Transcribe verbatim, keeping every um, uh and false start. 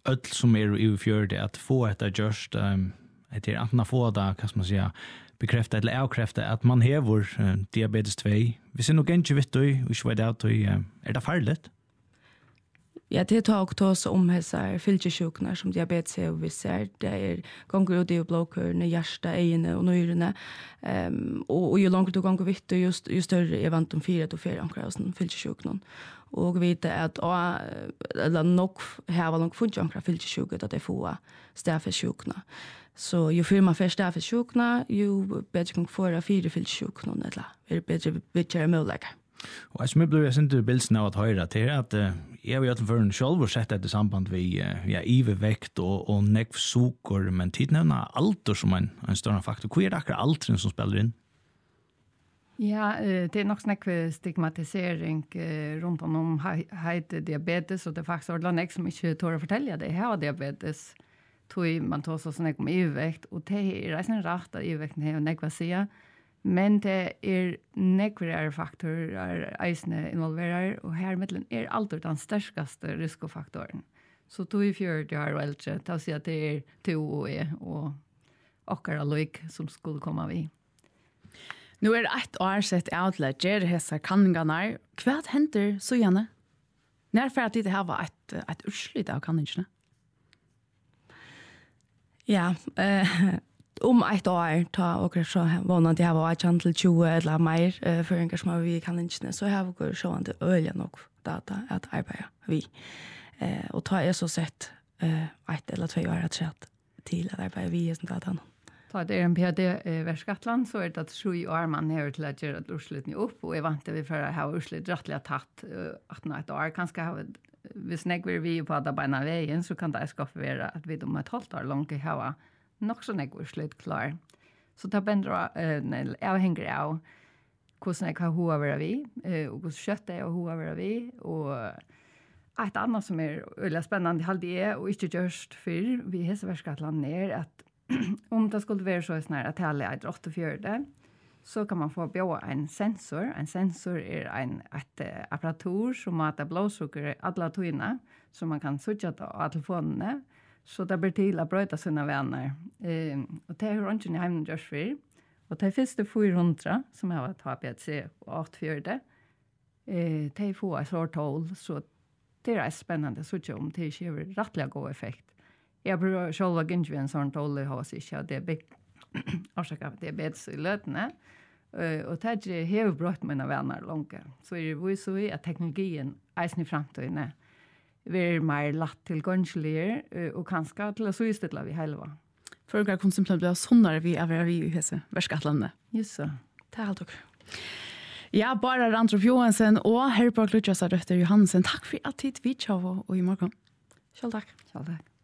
öll som är i fjörde att få ett just um, det är antingen få det, kan man säga, bekräfta eller avkräfta att man har uh, diabetes två. Vi ser nog inte vet du, och så vidare, uh, är det farligt? Ja, det tar också oss om hessar fylkesjuknar som diabetes är och vi ser. Det är gånger och det är blocker när hjärta, egna och nyrorna. Um, och, och ju längre du gånger vitt och just, ju större är vant om fyra till fyra ankar som fylkesjuknar. Och vi vet att ja, eller nog här var nog funnits ankar fylkesjuknar att det får stäffesjuknar. Så ju fler man får stäffesjuknar, ju bättre kan få fyra fylkesjuknar eller är det bättre vidare möjligheter. Och jag som blir jag inte bilden av att höra till att uh, jag vet för en själv och sett det samband vi uh, ja övervikt och och nekv socker men tidnämna alter som en en större faktor. Hur är det akkurat altern som spelar in? Ja, det är nog snäck stigmatisering runt om heter diabetes och det är faktiskt ordentligt som inte tår att fortälja det här diabetes. Tror man tar så snäck om övervikt och det är en rätt att övervikten är nekv att säga. Men det är nekvare faktorer eisne involverar och här mittlen är alltid den starkaste riskofaktorn. Så tog i fjörde år och äldre, ta sig att det är to och e och åkara loik som skulle komma vid. Nu är det ett år sett outlet ger hessa kanningarna. Vad händer så gärna? När för att det här var ett ett urslut av kanningarna? Ja, eh om ett år ta och så vanligt jag var chans till tjugo eller mer uh, för en som vi kan inte så har vi så inte öliga nog data att arbeta vi eh och ta är så sett eh ett eller två år att chat till att arbeta vi är datan. Ta det en P D Västskatland så är det att sju år man har till att göra urslut upp och är vant vi för att ha urslut rättligt tatt att när ett år kanske ha vi snägger vi på att bara vägen så kan det skaffa vara att vi de ett halvt år långt i hava nog så nek urslut klar. Så det bändrar eh, avhänger av hvordan jeg har hoa være vi, eh, og hvordan kjøttet er hoa være vi, og et annet som er veldig spennende halvdig er, og ikke gjørst før vi i Heseverskatland er, at om det skulle være så snart at hele er åttiofyra, så kan man få bjøre en sensor. En sensor er en et, uh, apparatur som mater blodsukker alle togene, som man kan søke av telefonene, så det blir til å brøyte sine venner. Eh, og det er jo ikke i hjemme gjørs før. Og de første fire hundre, som jeg har tatt på et C og åttiofyra, eh, de får et sår tål, så det er spennende så ikke om det ikke har rettelig god effekt. Jeg bruker selv å gjøre en sånn tål i hos ikke, og det er diabetes i løtene. Uh, og det er helt brøtt mine venner langt. Så er det så at teknologien eisen i fremtiden vi er mer latt til gønnslige, uh, og kanskje til å søystille vi helva. For å kunne simpelthen bli sånnere vi er vi i hese Verskatlandet. Just så. Det er alt dere. Ja, bare Randrup Johansen og Herborg Lutjasa Røtter Johansen. Takk for at tid vi tjov og i morgen. Selv takk. Selv takk.